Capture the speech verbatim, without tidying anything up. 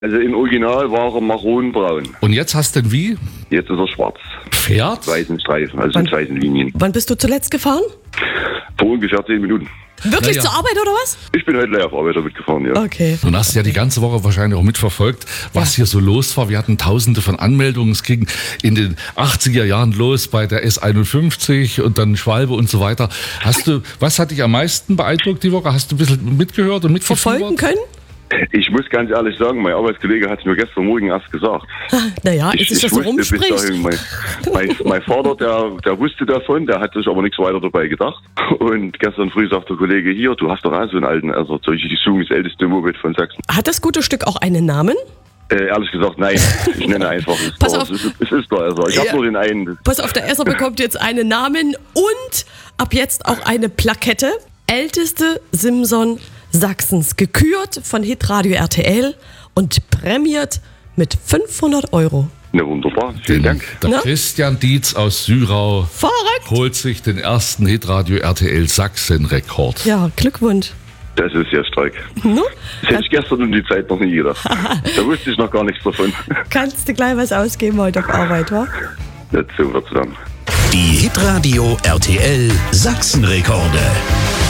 Also im Original war er maronbraun. Und jetzt hast du den wie? Jetzt ist er schwarz. Pferd? Weißen Streifen, also mit weißen Linien. Wann bist du zuletzt gefahren? Vor ungefähr zehn Minuten. Wirklich Naja. zur Arbeit oder was? Ich bin heute leer auf Arbeit damit gefahren, ja. Okay. Du hast ja die ganze Woche wahrscheinlich auch mitverfolgt, was hier so los war. Wir hatten tausende von Anmeldungen. Es ging in den achtziger Jahren los bei der S einundfünfzig und dann Schwalbe und so weiter. Hast du, was hat dich am meisten beeindruckt die Woche? Hast du ein bisschen mitgehört und mitverfolgt? Verfolgen können? Ich muss ganz ehrlich sagen, mein Arbeitskollege hat es mir gestern Morgen erst gesagt. Naja, Ich, ist es ich das so wusste bis rumspricht? dahin, mein, mein, mein Vater, der, der wusste davon, der hat sich aber nichts weiter dabei gedacht. Und gestern früh sagt der Kollege, hier, du hast doch auch so einen alten, also solche die Zoom, das älteste Moped von Sachsen. Hat das gute Stück auch einen Namen? Äh, ehrlich gesagt, nein. Ich nenne einfach es. Pass Es auf. ist, es ist der Esser. Ich habe Ja. nur den einen. Pass auf, der Esser bekommt jetzt einen Namen und ab jetzt auch eine Plakette. Älteste Simson Sachsens, gekürt von Hitradio R T L und prämiert mit fünfhundert Euro. Na wunderbar, vielen Dank. Der Na? Christian Dietz aus Syrau Verrückt! holt sich den ersten Hitradio R T L Sachsen-Rekord. Ja, Glückwunsch. Das ist ja stark. No? Das hätte ich gestern um die Zeit noch nie gedacht. Da wusste ich noch gar nichts davon. Kannst du gleich was ausgeben heute auf Arbeit, wa? Jetzt sind wir zusammen. Die Hitradio R T L Sachsen-Rekorde.